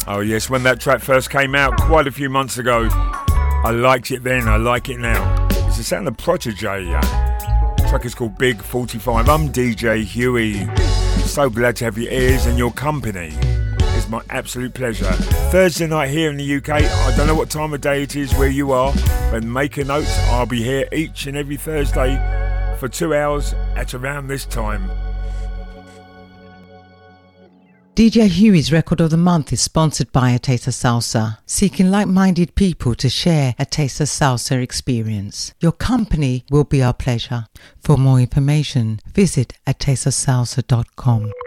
Oh yes, when that track first came out quite a few months ago, I liked it then, I like it now. It's the sound of Protégé. The track is called Big 45. I'm DJ Huey. So glad to have your ears and your company. It's my absolute pleasure. Thursday night here in the UK. I don't know what time of day it is where you are, but make a note, I'll be here each and every Thursday for 2 hours at around this time. DJ Huey's Record of the Month is sponsored by A Taste of Salsa, seeking like-minded people to share a Taste of Salsa experience. Your company will be our pleasure. For more information, visit atasteofsalsa.com.